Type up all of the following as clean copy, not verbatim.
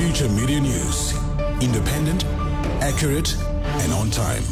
Future Media News. Independent, accurate, and on time.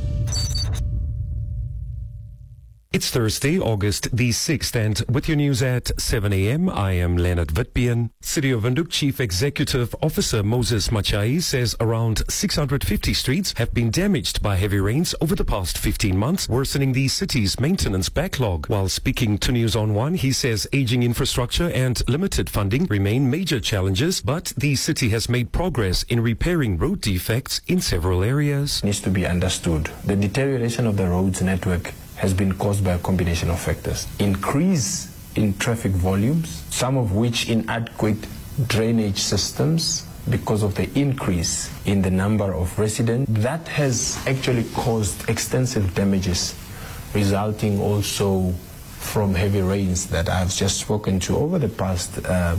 It's Thursday, August the 6th, and with your news at 7 a.m., I am Leonard Witbian. City of Windhoek Chief Executive Officer Moses Machai says around 650 streets have been damaged by heavy rains over the past 15 months, worsening the city's maintenance backlog. While speaking to News on One, he says aging infrastructure and limited funding remain major challenges, but the city has made progress in repairing road defects in several areas. Needs to be understood. The deterioration of the roads network has been caused by a combination of factors. Increase in traffic volumes, some of which inadequate drainage systems because of the increase in the number of residents. That has actually caused extensive damages, resulting also from heavy rains that I've just spoken to over the past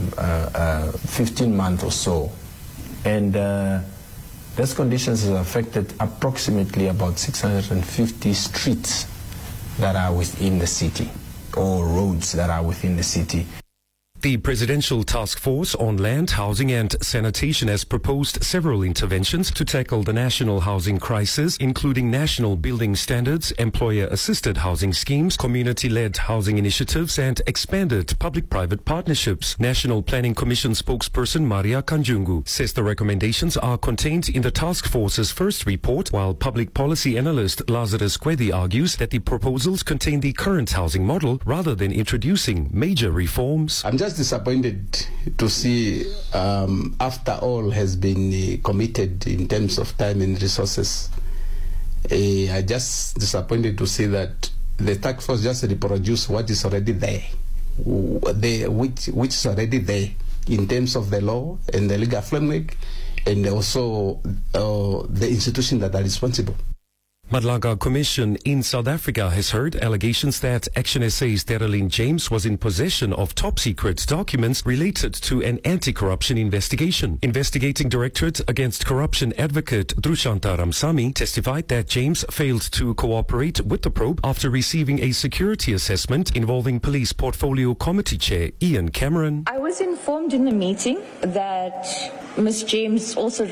15 months or so. And those conditions have affected approximately about 650 streets that are within the city, or roads that are within the city. The Presidential Task Force on Land, Housing and Sanitation has proposed several interventions to tackle the national housing crisis, including national building standards, employer-assisted housing schemes, community-led housing initiatives, and expanded public-private partnerships. National Planning Commission spokesperson Maria Kanjungu says the recommendations are contained in the task force's first report, while public policy analyst Lazarus Kwedi argues that the proposals contain the current housing model rather than introducing major reforms. I'm just disappointed to see after all has been committed in terms of time and resources. I just disappointed to see that the task force just reproduce what is already there, which is already there in terms of the law and the legal framework, and also the institutions that are responsible. Madlaga Commission in South Africa has heard allegations that Action SA's Darlene James was in possession of top-secret documents related to an anti-corruption investigation. Investigating Directorate Against Corruption advocate Drushanta Ramsamy testified that James failed to cooperate with the probe after receiving a security assessment involving Police Portfolio Committee Chair Ian Cameron. I was informed in the meeting that Ms. James also